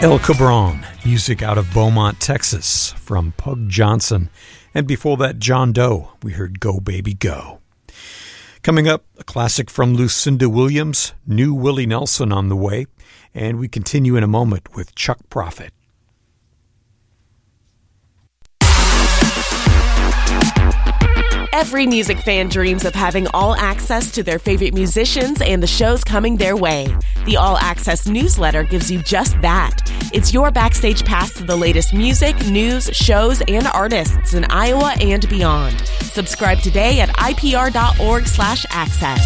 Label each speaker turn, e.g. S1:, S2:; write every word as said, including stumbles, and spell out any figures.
S1: El Cabron, music out of Beaumont, Texas, from Pug Johnson. And before that, John Doe, we heard Go Baby Go. Coming up, a classic from Lucinda Williams, New Willie Nelson on the way, and we continue in a moment with Chuck Prophet.
S2: Every music fan dreams of having all access to their favorite musicians and the shows coming their way. The All Access newsletter gives you just that. It's your backstage pass to the latest music, news, shows, and artists in Iowa and beyond. Subscribe today at I P R dot org slash access.